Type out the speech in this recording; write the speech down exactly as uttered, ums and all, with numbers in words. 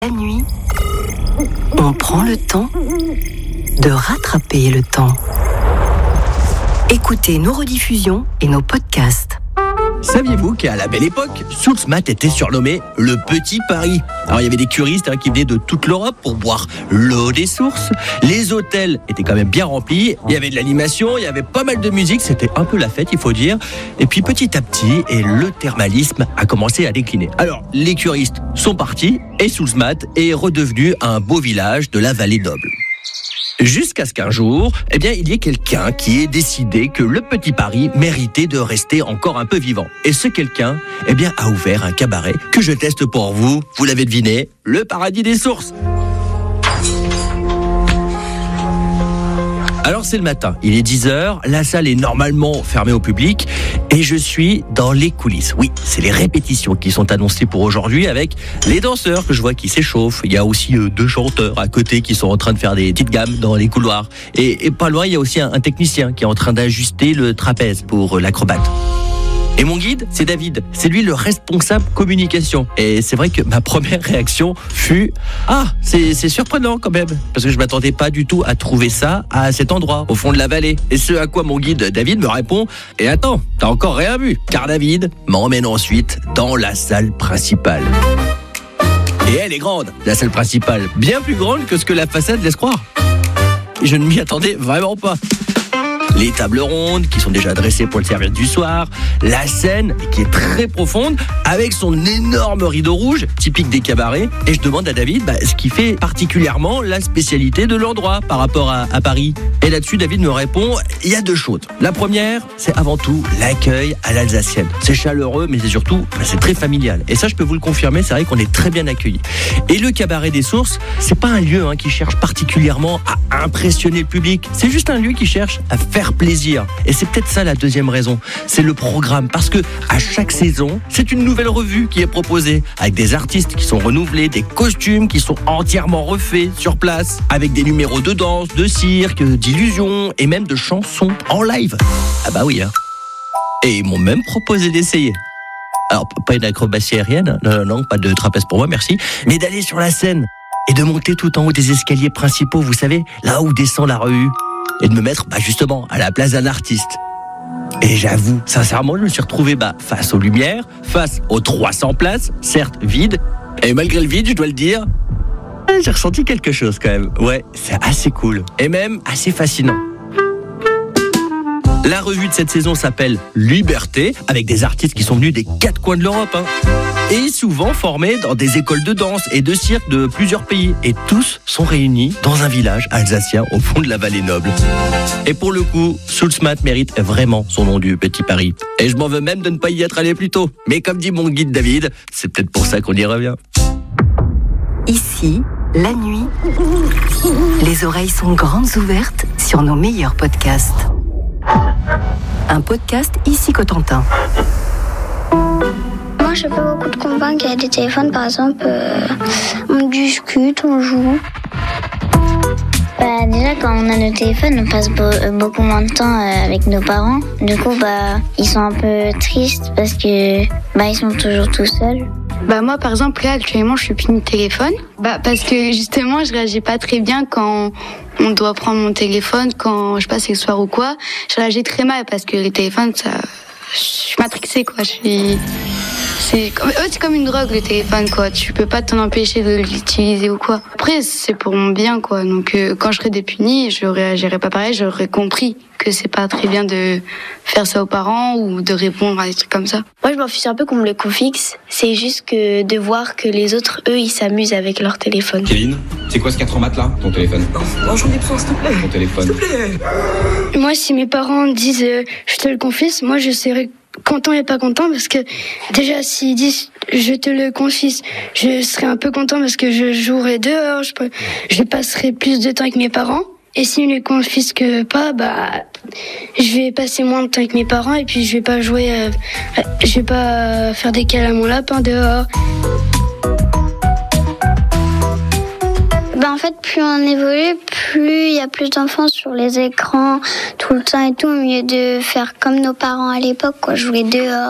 La nuit, on prend le temps de rattraper le temps. Écoutez nos rediffusions et nos podcasts. Saviez-vous qu'à la belle époque, Soultzmatt était surnommé le Petit Paris? Alors il y avait des curistes hein, qui venaient de toute l'Europe pour boire l'eau des sources. Les hôtels étaient quand même bien remplis. Il y avait de l'animation, il y avait pas mal de musique. C'était un peu la fête, il faut dire. Et puis petit à petit, et le thermalisme a commencé à décliner. Alors les curistes sont partis et Soultzmatt est redevenu un beau village de la vallée noble. Jusqu'à ce qu'un jour, eh bien, il y ait quelqu'un qui ait décidé que le Petit Paris méritait de rester encore un peu vivant. Et ce quelqu'un, eh bien, a ouvert un cabaret que je teste pour vous. Vous l'avez deviné, le Paradis des Sources. Alors c'est le matin, il est dix heures, la salle est normalement fermée au public et je suis dans les coulisses. Oui, c'est les répétitions qui sont annoncées pour aujourd'hui avec les danseurs que je vois qui s'échauffent. Il y a aussi euh, deux chanteurs à côté qui sont en train de faire des petites gammes dans les couloirs. Et, et pas loin, il y a aussi un, un technicien qui est en train d'ajuster le trapèze pour euh, l'acrobate. Et mon guide, c'est David. C'est lui le responsable communication. Et c'est vrai que ma première réaction fut « Ah, c'est, c'est surprenant quand même !» Parce que je m'attendais pas du tout à trouver ça à cet endroit, au fond de la vallée. Et ce à quoi mon guide David me répond « Et attends, t'as encore rien vu !» Car David m'emmène ensuite dans la salle principale. Et elle est grande, la salle principale. Bien plus grande que ce que la façade laisse croire. Et je ne m'y attendais vraiment pas. Les tables rondes qui sont déjà dressées pour le service du soir, la scène qui est très profonde avec son énorme rideau rouge typique des cabarets. Et je demande à David bah, ce qui fait particulièrement la spécialité de l'endroit par rapport à, à Paris. Et là-dessus, David me répond, il y a deux choses. La première, c'est avant tout l'accueil à l'alsacienne. C'est chaleureux, mais c'est surtout, bah, c'est très familial. Et ça, je peux vous le confirmer, c'est vrai qu'on est très bien accueillis. Et le cabaret des Sources, c'est pas un lieu hein, qui cherche particulièrement à impressionner le public. C'est juste un lieu qui cherche à faire plaisir. Et c'est peut-être ça la deuxième raison. C'est le programme. Parce que à chaque saison, c'est une nouvelle revue qui est proposée avec des artistes qui sont renouvelés, des costumes qui sont entièrement refaits sur place, avec des numéros de danse, de cirque, d'illusions et même de chansons en live. Ah bah oui, hein. Et ils m'ont même proposé d'essayer. Alors, pas une acrobatie aérienne, non, non, non, pas de trapèze pour moi, merci, mais d'aller sur la scène et de monter tout en haut des escaliers principaux, vous savez, là où descend la revue. Et de me mettre bah, justement à la place d'un artiste. Et j'avoue, sincèrement, je me suis retrouvé bah, face aux lumières, face aux trois cents places, certes vides. Et malgré le vide, je dois le dire, j'ai ressenti quelque chose quand même. Ouais, c'est assez cool. Et même assez fascinant. La revue de cette saison s'appelle Liberté, avec des artistes qui sont venus des quatre coins de l'Europe. Hein. Et souvent formés dans des écoles de danse et de cirque de plusieurs pays. Et tous sont réunis dans un village alsacien au fond de la vallée noble. Et pour le coup, Soultzmatt mérite vraiment son nom du Petit Paris. Et je m'en veux même de ne pas y être allé plus tôt. Mais comme dit mon guide David, c'est peut-être pour ça qu'on y revient. Ici, la nuit, les oreilles sont grandes ouvertes sur nos meilleurs podcasts. Un podcast Ici Cotentin. Moi, je fais beaucoup de convaincre. Il y a des téléphones, par exemple, euh, on discute, on joue. Bah, déjà, quand on a nos téléphones, on passe be- beaucoup moins de temps euh, avec nos parents. Du coup, bah, ils sont un peu tristes parce que bah, ils sont toujours tout seuls. Bah moi par exemple là actuellement je suis plus de téléphone bah parce que justement je réagis pas très bien quand on doit prendre mon téléphone quand je passe le soir ou quoi. Je réagis très mal parce que les téléphones ça je suis matrixée quoi, je suis c'est comme eux, c'est comme une drogue le téléphone quoi, tu peux pas t'en empêcher de l'utiliser ou quoi. Après c'est pour mon bien quoi. Donc euh, quand je serais dépunie, je réagirais pas pareil, j'aurais compris que c'est pas très bien de faire ça aux parents ou de répondre à des trucs comme ça. Moi, je m'en fiche un peu qu'on me le confixe. C'est juste que de voir que les autres, eux, ils s'amusent avec leur téléphone. Kevin, c'est quoi ce quatre mètres là, ton téléphone? Non, non j'en ai besoin, s'il te plaît. Ton téléphone. S'il te plaît. Moi, si mes parents disent euh, je te le confie, moi, je serais content et pas content parce que déjà, s'ils disent je te le confie, je serais un peu content parce que je jouerai dehors, je, je passerai plus de temps avec mes parents. Et s'ils ne les confisquent pas, bah, je vais passer moins de temps avec mes parents et puis je vais pas jouer, euh, je vais pas faire des câlins à mon lapin dehors. Bah en fait, plus on évolue, plus il y a plus d'enfants sur les écrans tout le temps et tout, au mieux de faire comme nos parents à l'époque, quoi, jouer dehors.